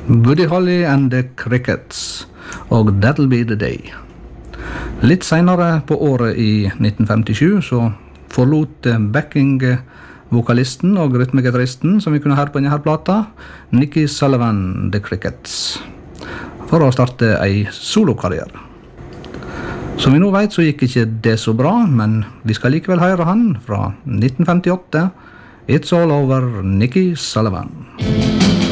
Buddy Holly and the Crickets og That'll Be The Day. Litt senere på året i 1957 så forlot backing-vokalisten og rytmegitaristen som vi kunne høre på denne her plata, Nicky Sullivan, The Crickets, for å starte en solokarriere. Som vi nå vet så gikk ikke det så bra, men vi skal likevel høre han fra 1958, It's All Over, Nicky Sullivan.